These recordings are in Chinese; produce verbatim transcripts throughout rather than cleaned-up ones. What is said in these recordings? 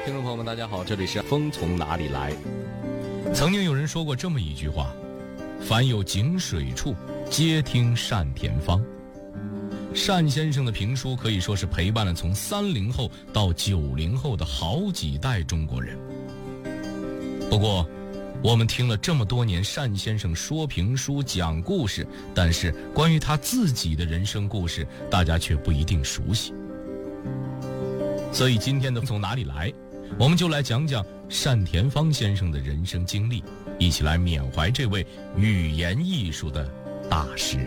听众朋友们大家好，这里是风从哪里来。 曾经有人说过这么一句话，凡有井水处，皆听单田芳。单先生的评书可以说是陪伴了从三零后到九零后的好几代中国人。不过我们听了这么多年单先生说评书讲故事，但是关于他自己的人生故事大家却不一定熟悉。所以今天的从哪里来，我们就来讲讲单田芳先生的人生经历，一起来缅怀这位语言艺术的大师。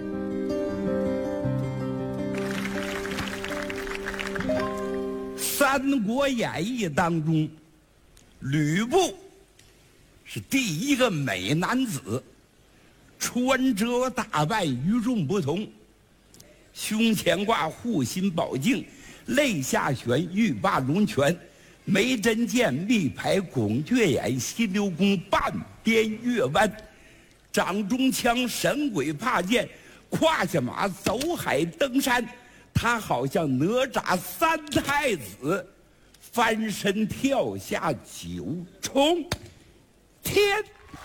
《三国演义》当中，吕布是第一个美男子，穿着打扮与众不同，胸前挂护心宝镜，肋下悬玉霸龙泉，眉针剑，密排孔雀眼，犀牛弓，半边月弯，掌中枪，神鬼怕剑，胯下马，走海登山。他好像哪吒三太子，翻身跳下九重天。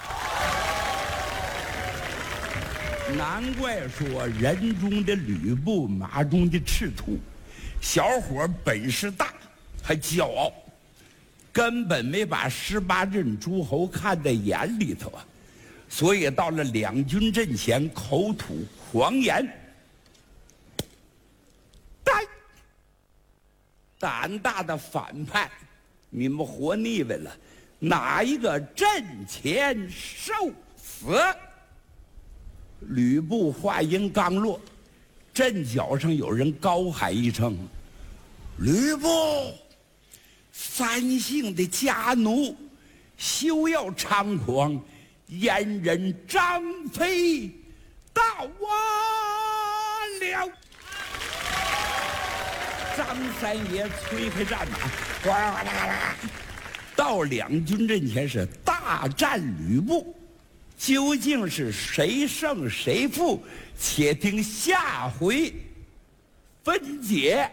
难怪说人中的吕布，马中的赤兔。小伙本事大，还骄傲，根本没把十八镇诸侯看在眼里头啊，所以到了两军阵前，口吐狂言。胆大的反派，你们活腻歪了，哪一个阵前受死？吕布话音刚落，阵脚上有人高喊一声：“吕布，三姓的家奴，休要猖狂！阉人张飞到我了！”张三爷催开战马，哗啦啦啦，到两军阵前是大战吕布。究竟是谁胜谁负？且听下回分解。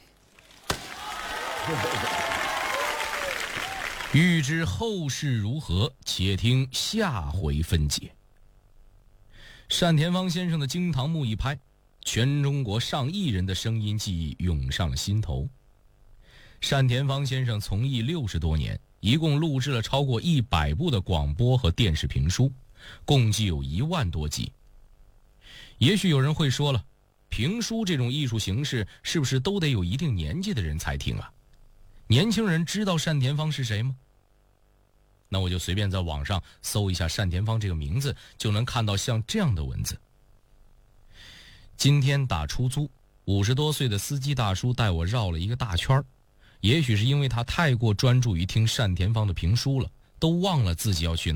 欲知后事如何，且听下回分解。单田芳先生的惊堂木一拍，全中国上亿人的声音记忆涌上了心头。单田芳先生从艺六十多年，一共录制了超过一百部的广播和电视评书，共计有一万多集。也许有人会说了，评书这种艺术形式是不是都得有一定年纪的人才听啊？年轻人知道单田芳是谁吗？那我就随便在网上搜一下单田芳这个名字，就能看到像这样的文字。今天打出租，五十多岁的司机大叔带我绕了一个大圈，也许是因为他太过专注于听单田芳的评书了，都忘了自己要去哪。